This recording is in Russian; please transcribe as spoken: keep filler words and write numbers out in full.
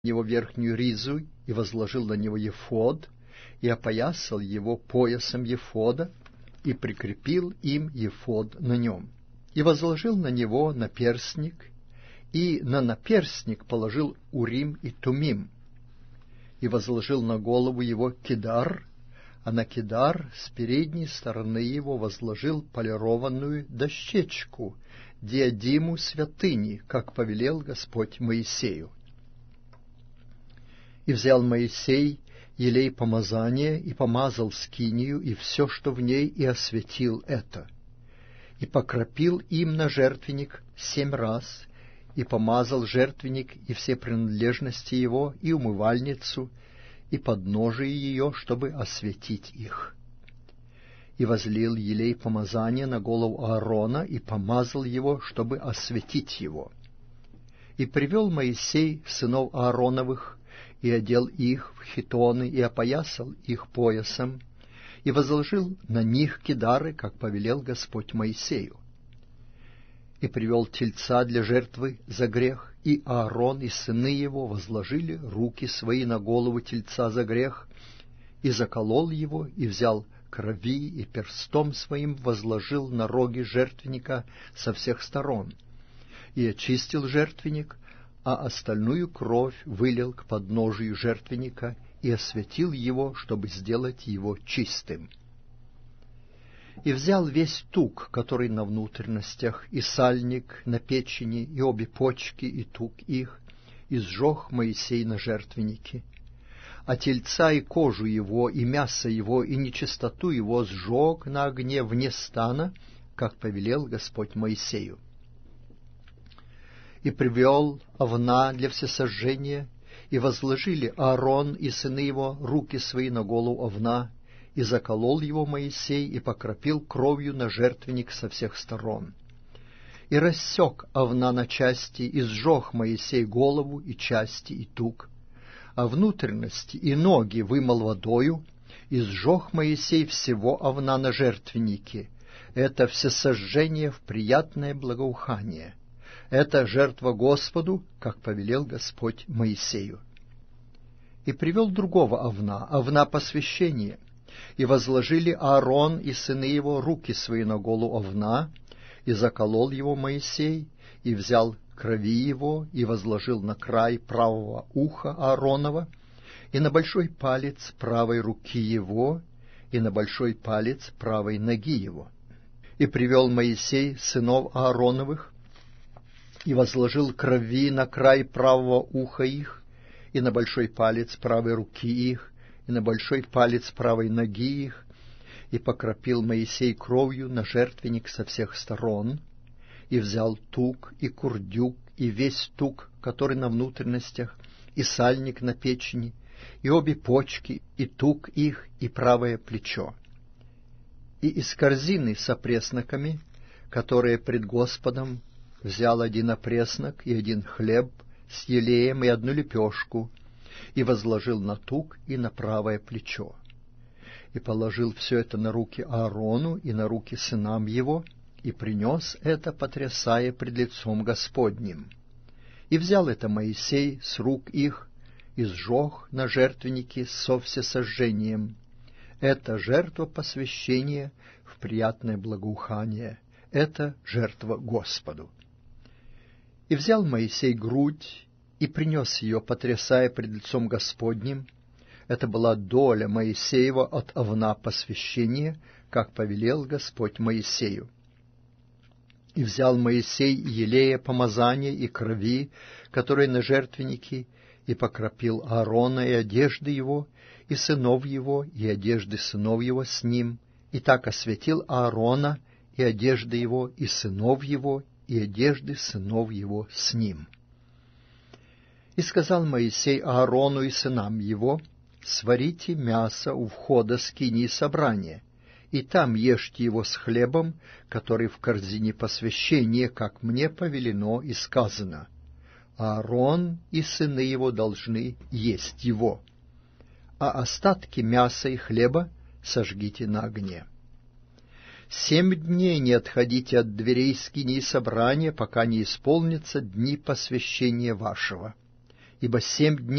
него верхнюю ризу и возложил на него ефод, и опоясал его поясом ефода, и прикрепил им ефод на нем, и возложил на него наперстник, и на наперстник положил урим и тумим, и возложил на голову его кидар, а на кидар с передней стороны его возложил полированную дощечку, диадиму святыни, как повелел Господь Моисею. И взял Моисей елей помазания, и помазал скинию, и все, что в ней, и осветил это. И покропил им на жертвенник семь раз, и помазал жертвенник и все принадлежности его, и умывальницу, и подножие ее, чтобы осветить их. И возлил елей помазания на голову Аарона, и помазал его, чтобы осветить его. И привел Моисей сынов Аароновых, и одел их в хитоны, и опоясал их поясом, и возложил на них кидары, как повелел Господь Моисею. И привел тельца для жертвы за грех, и Аарон и сыны его возложили руки свои на голову тельца за грех, и заколол его, и взял крови, и перстом своим возложил на роги жертвенника со всех сторон, и очистил жертвенник, а остальную кровь вылил к подножию жертвенника и осветил его, чтобы сделать его чистым. И взял весь тук, который на внутренностях, и сальник на печени, и обе почки, и тук их, и сжег Моисей на жертвеннике. А тельца и кожу его, и мясо его, и нечистоту его сжег на огне вне стана, как повелел Господь Моисею. И привел овна для всесожжения, и возложили Аарон и сыны его руки свои на голову овна, и заколол его Моисей, и покропил кровью на жертвенник со всех сторон. И рассек овна на части, и сжег Моисей голову и части, и тук, а внутренности и ноги вымыл водою, и сжег Моисей всего овна на жертвеннике. Это всесожжение в приятное благоухание. Это жертва Господу, как повелел Господь Моисею. И привел другого овна, овна посвящения, и возложили Аарон и сыны его руки свои на голову овна, и заколол его Моисей, и взял крови его, и возложил на край правого уха Ааронова, и на большой палец правой руки его, и на большой палец правой ноги его. И привел Моисей сынов Аароновых, и возложил крови на край правого уха их, и на большой палец правой руки их, и на большой палец правой ноги их, и покропил Моисей кровью на жертвенник со всех сторон, и взял тук, и курдюк, и весь тук, который на внутренностях, и сальник на печени, и обе почки, и тук их, и правое плечо. И из корзины с опресноками, которые пред Господом, взял один опреснок и один хлеб с елеем и одну лепешку, и возложил на тук и на правое плечо. И положил все это на руки Аарону и на руки сынам его, и принес это, потрясая пред лицом Господним. И взял это Моисей с рук их, и сжег на жертвеннике со всесожжением. Это жертва посвящения в приятное благоухание, это жертва Господу. И взял Моисей грудь, и принес ее, потрясая пред лицом Господним. Это была доля Моисеева от овна посвящения, как повелел Господь Моисею. И взял Моисей елея помазания и крови, которые на жертвеннике, и покропил Аарона и одежды его, и сынов его, и одежды сынов его с ним, и так осветил Аарона и одежды его, и сынов его, и одежды сынов его с ним. И сказал Моисей Аарону и сынам его: сварите мясо у входа скинии собрания, и там ешьте его с хлебом, который в корзине посвящения, как мне повелено и сказано. Аарон и сыны его должны есть его, а остатки мяса и хлеба сожгите на огне. Семь дней не отходите от дверей скинии собрания, пока не исполнятся дни посвящения вашего. ибо семь дней